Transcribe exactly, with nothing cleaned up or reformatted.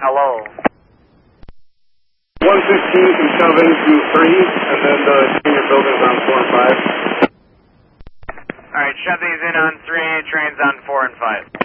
Hello. one fifteen can shove into three, and then the junior building's on four and five. Alright, shove these in on three, trains on four and five.